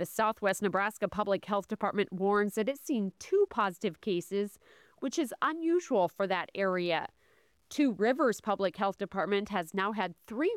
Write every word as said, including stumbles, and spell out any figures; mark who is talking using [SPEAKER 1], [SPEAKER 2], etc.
[SPEAKER 1] The Southwest Nebraska Public Health Department warns that it's seen two positive cases, which is unusual for that area. Two Rivers Public Health Department has now had three